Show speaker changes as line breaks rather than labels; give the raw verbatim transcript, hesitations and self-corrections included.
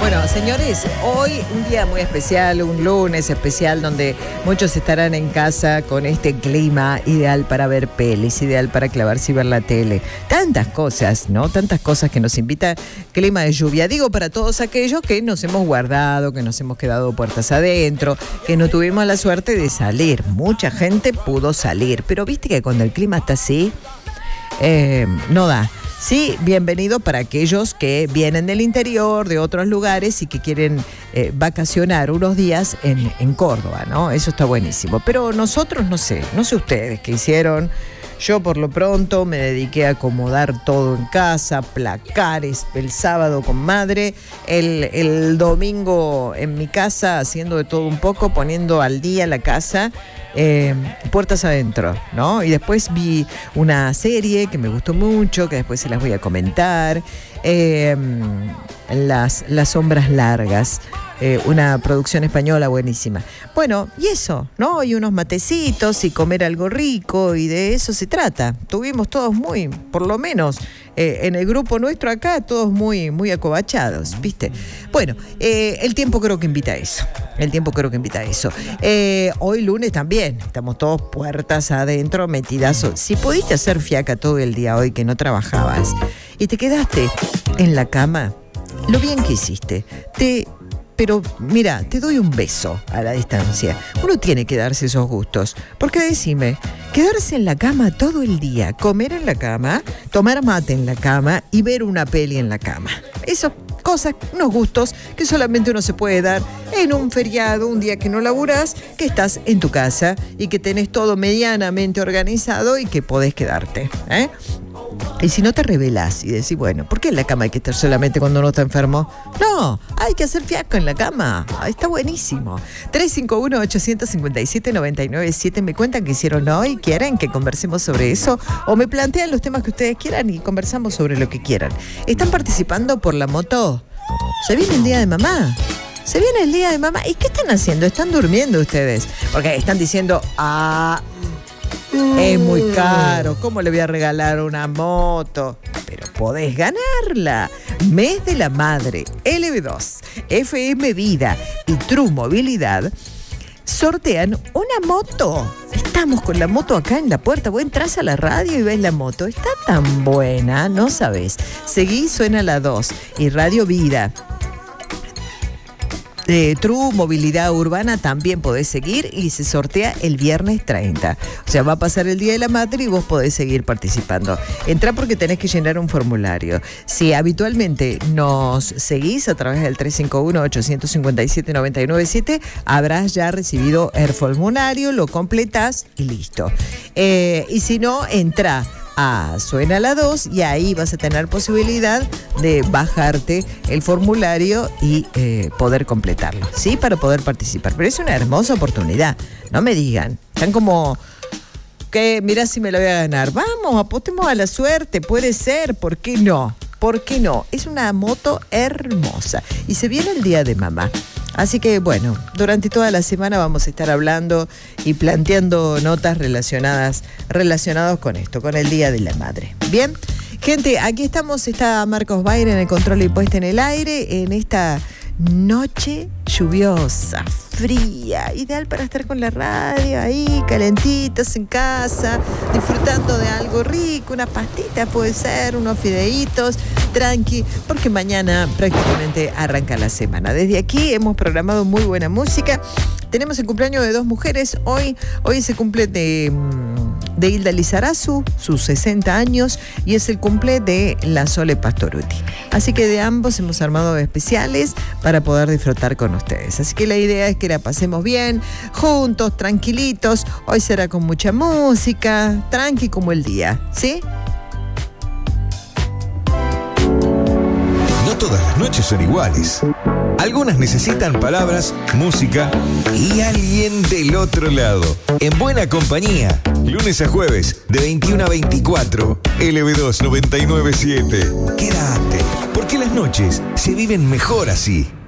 Bueno, señores, hoy un día muy especial, un lunes especial donde muchos estarán en casa con este clima ideal para ver pelis, ideal para clavarse y ver la tele. Tantas cosas, ¿no? Tantas cosas que nos invita clima de lluvia. Digo, para todos aquellos que nos hemos guardado, que nos hemos quedado puertas adentro, que no tuvimos la suerte de salir. Mucha gente pudo salir, pero viste que cuando el clima está así, eh, no da. Sí, bienvenido para aquellos que vienen del interior, de otros lugares y que quieren eh, vacacionar unos días en, en Córdoba, ¿no? Eso está buenísimo. Pero nosotros, no sé, no sé ustedes qué hicieron. Yo por lo pronto me dediqué a acomodar todo en casa, placares, el sábado con madre, el, el domingo en mi casa haciendo de todo un poco, poniendo al día la casa, eh, puertas adentro, ¿no? Y después vi una serie que me gustó mucho, que después se las voy a comentar, eh, las, las sombras largas. Eh, una producción española buenísima. Bueno, y eso, ¿no? Y unos matecitos y comer algo rico, y de eso se trata. Tuvimos todos muy, por lo menos eh, en el grupo nuestro acá, todos muy, muy acobachados, ¿viste? Bueno, eh, el tiempo creo que invita a eso. El tiempo creo que invita a eso. Eh, hoy lunes también, estamos todos puertas adentro, metidazos. Si pudiste hacer fiaca todo el día hoy que no trabajabas y te quedaste en la cama, lo bien que hiciste. Te... Pero mira, te doy un beso a la distancia. Uno tiene que darse esos gustos. Porque decime, quedarse en la cama todo el día, comer en la cama, tomar mate en la cama y ver una peli en la cama. Eso, cosas, unos gustos que solamente uno se puede dar en un feriado, un día que no laburás, que estás en tu casa y que tenés todo medianamente organizado y que podés quedarte, ¿eh? Y si no te revelás y decís, bueno, ¿por qué en la cama hay que estar solamente cuando uno está enfermo? No, hay que hacer fiaca en la cama. Está buenísimo. tres cinco uno, ocho cinco siete, nueve nueve siete. Me cuentan que hicieron hoy, quieren que conversemos sobre eso, o me plantean los temas que ustedes quieran y conversamos sobre lo que quieran. ¿Están participando por la moto? ¿Se viene el día de mamá? Se viene el día de mamá. ¿Y qué están haciendo? ¿Están durmiendo ustedes? Porque están diciendo, ah... es muy caro, ¿cómo le voy a regalar una moto? Pero podés ganarla. Mes de la Madre, L B dos, F M Vida y True Movilidad sortean una moto. Estamos con la moto acá en la puerta. Vos entras a la radio y ves la moto. Está tan buena, no sabés. Seguí, suena la dos. Y Radio Vida. De True Movilidad Urbana también podés seguir y se sortea el viernes treinta. O sea, va a pasar el Día de la Madre y vos podés seguir participando. Entrá porque tenés que llenar un formulario. Si habitualmente nos seguís a través del tres cinco uno, ocho cinco siete, nueve nueve siete, habrás ya recibido el formulario, lo completás y listo. Eh, y si no, entrá a Suena la dos y ahí vas a tener posibilidad de bajarte el formulario y eh, poder completarlo, ¿sí? Para poder participar. Pero es una hermosa oportunidad, no me digan. Están como, que mirá si me lo voy a ganar. Vamos, apostemos a la suerte, puede ser, ¿por qué no? ¿Por qué no? Es una moto hermosa y se viene el Día de Mamá. Así que, bueno, durante toda la semana vamos a estar hablando y planteando notas relacionadas, relacionadas con esto, con el Día de la Madre. Bien, gente, aquí estamos, está Marcos Bayer en el control y puesta en el aire, en esta noche lluviosa, fría, ideal para estar con la radio ahí, calentitos en casa, disfrutando de algo rico, una pastita puede ser, unos fideitos, tranqui, porque mañana prácticamente arranca la semana. Desde aquí hemos programado muy buena música. Tenemos el cumpleaños de dos mujeres. Hoy, hoy se cumple de, de Hilda Lizarazu, sus sesenta años, y es el cumple de la Sole Pastoruti. Así que de ambos hemos armado especiales para poder disfrutar con ustedes. Así que la idea es que la pasemos bien, juntos, tranquilitos. Hoy será con mucha música, tranqui como el día, ¿sí?
No todas las noches son iguales. Algunas necesitan palabras, música y alguien del otro lado. En buena compañía, lunes a jueves, de veintiuno a veinticuatro, L B dos noventa y nueve siete. Quédate, porque las noches se viven mejor así.